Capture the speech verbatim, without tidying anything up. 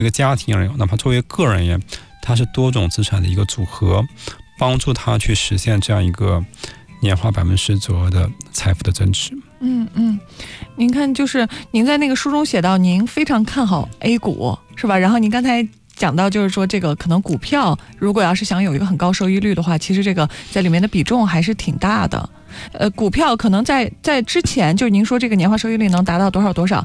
一个家庭而言，哪怕作为个人而言，它是多种资产的一个组合，帮助他去实现这样一个年化百分之十左右的财富的增值。 嗯嗯，您看，就是您在那个书中写到，您非常看好 A 股，是吧？然后您刚才讲到，就是说这个可能股票如果要是想有一个很高收益率的话，其实这个在里面的比重还是挺大的。呃，股票可能在在之前，就是您说这个年化收益率能达到多少多少，